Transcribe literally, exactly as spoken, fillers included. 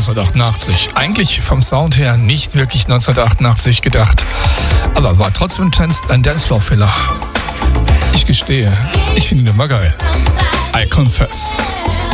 neunzehnhundertachtundachtzig. Eigentlich vom Sound her nicht wirklich neunzehnhundertachtundachtzig gedacht, aber war trotzdem ein Dancefloor-Filler. Ich gestehe, ich finde ihn immer geil. I confess.